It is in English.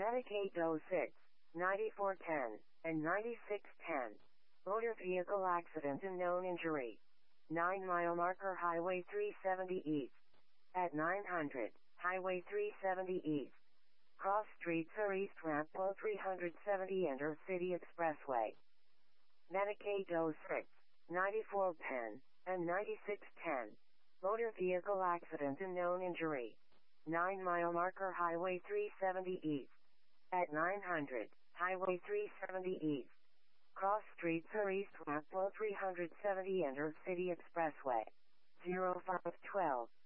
Medicaid 06, 9410, and 9610. Motor vehicle accident and known injury. 9-mile marker Highway 370 East. At 900, Highway 370 East. Cross streets or east ramp below 370 enter City Expressway. Medicaid 06, 9410, and 9610. Motor vehicle accident and known injury. 9-mile marker Highway 370 East. At 900, Highway 370 East. Cross streets or east ramp below 370 enter City Expressway. 0512.